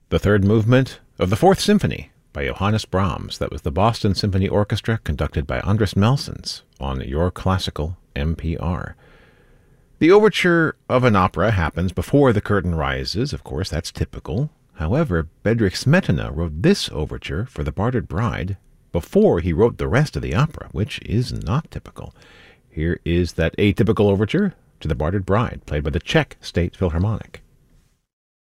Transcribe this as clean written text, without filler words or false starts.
the third movement of the Fourth Symphony by Johannes Brahms. That was the Boston Symphony Orchestra conducted by Andres Melsons on Your Classical NPR. The overture of an opera happens before the curtain rises. Of course, that's typical. However, Bedřich Smetana wrote this overture for The Bartered Bride before he wrote the rest of the opera, which is not typical. Here is that atypical overture to The Bartered Bride, played by the Czech State Philharmonic.